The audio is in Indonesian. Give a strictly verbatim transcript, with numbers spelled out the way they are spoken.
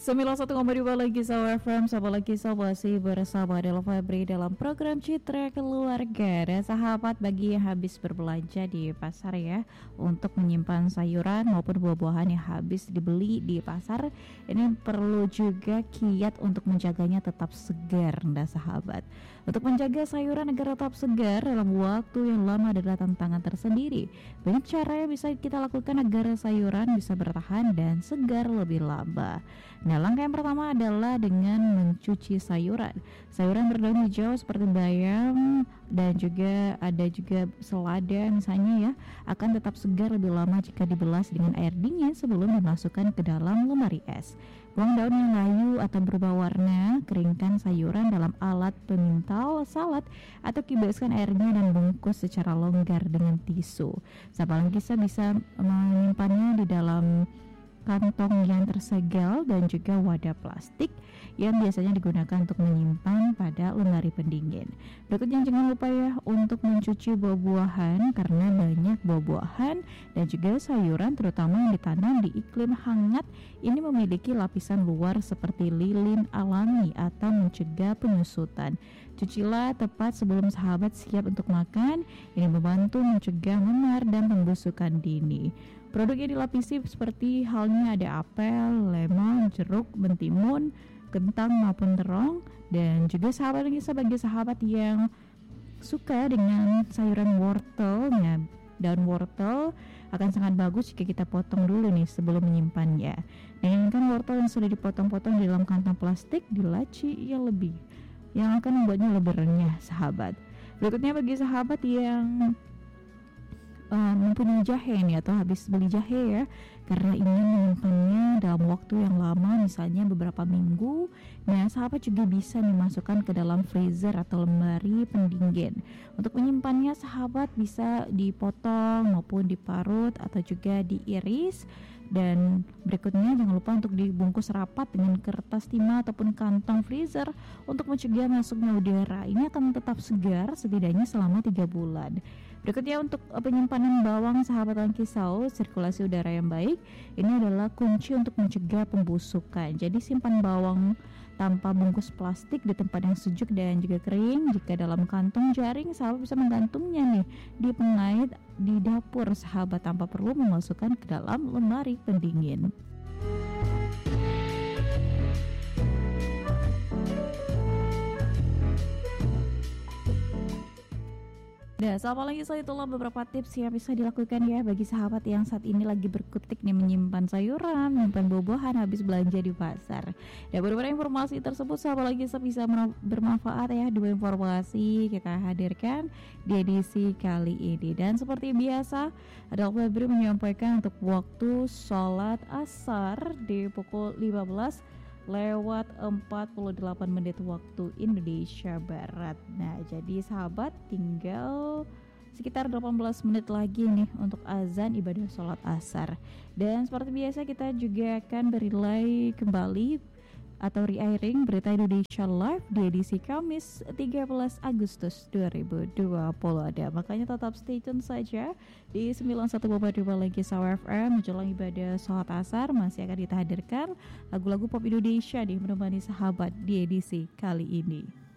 sembilan puluh satu koma dua lagi Sahabat F M, sahabat lagi masih bersama Dela Febri dalam program Citra Keluarga. Dan sahabat, bagi yang habis berbelanja di pasar ya, untuk menyimpan sayuran maupun buah-buahan yang habis dibeli di pasar, ini perlu juga kiat untuk menjaganya tetap segar. Nah sahabat, untuk menjaga sayuran agar tetap segar dalam waktu yang lama adalah tantangan tersendiri. Banyak cara yang bisa kita lakukan agar sayuran bisa bertahan dan segar lebih lama. Nah, langkah yang pertama adalah dengan mencuci sayuran. Sayuran berdaun hijau seperti bayam dan juga ada juga selada misalnya ya, akan tetap segar lebih lama jika dibelas dengan air dingin sebelum dimasukkan ke dalam lemari es. Buang daun yang layu atau berubah warna, keringkan sayuran dalam alat pemintal salad atau kibaskan airnya dan bungkus secara longgar dengan tisu. Sahabat kita bisa menyimpannya di dalam kantong yang tersegel dan juga wadah plastik yang biasanya digunakan untuk menyimpan pada lemari pendingin. Berikutnya jangan lupa ya untuk mencuci buah-buahan, karena banyak buah-buahan dan juga sayuran terutama yang ditanam di iklim hangat ini memiliki lapisan luar seperti lilin alami atau mencegah penyusutan. Cucilah tepat sebelum sahabat siap untuk makan. Ini membantu mencegah memar dan pembusukan dini. Produk yang dilapisi seperti halnya ada apel, lemon, jeruk, mentimun, kentang maupun terong. Dan juga sahabat lagi sebagai sahabat yang suka dengan sayuran wortel, ya, daun wortel akan sangat bagus jika kita potong dulu nih sebelum menyimpannya. Dan kan wortel yang sudah dipotong-potong di dalam kantong plastik di laci yang lebih, yang akan membuatnya lebih renyah sahabat. Berikutnya bagi sahabat yang Uh, mempunyai jahe nih atau habis beli jahe ya, karena ingin menyimpannya dalam waktu yang lama, misalnya beberapa minggu. Nah sahabat juga bisa dimasukkan ke dalam freezer atau lemari pendingin. Untuk menyimpannya sahabat bisa dipotong maupun diparut atau juga diiris. Dan berikutnya jangan lupa untuk dibungkus rapat dengan kertas timah ataupun kantong freezer untuk mencegah masuknya udara. Ini akan tetap segar setidaknya selama tiga bulan. Berikutnya untuk penyimpanan bawang sahabat Lankisau, sirkulasi udara yang baik ini adalah kunci untuk mencegah pembusukan. Jadi simpan bawang tanpa bungkus plastik di tempat yang sejuk dan juga kering. Jika dalam kantong jaring, sahabat bisa menggantungnya nih di pengait di dapur sahabat tanpa perlu memasukkan ke dalam lemari pendingin. Nah, sama lagi saya itulah beberapa tips yang bisa dilakukan ya bagi sahabat yang saat ini lagi berkutik nih menyimpan sayuran, menyimpan buah-buahan habis belanja di pasar. Dan beberapa informasi tersebut sahabat lagi bisa bermanfaat ya. Dua informasi kita hadirkan di edisi kali ini. Dan seperti biasa, ada Febri menyampaikan untuk waktu sholat asar di pukul lima belas lewat empat puluh delapan menit waktu Indonesia Barat. Nah, jadi sahabat tinggal sekitar delapan belas menit lagi nih untuk azan ibadah sholat asar. Dan seperti biasa kita juga akan berilai kembali atau re-airing berita Indonesia Live di edisi Kamis tiga belas Agustus dua ribu dua puluh. Ada makanya tetap stay tune saja di sembilan puluh satu koma dua lagi Sahabat F M. Menjelang ibadah sholat asar masih akan kita hadirkan lagu-lagu pop Indonesia nih menemani sahabat di edisi kali ini.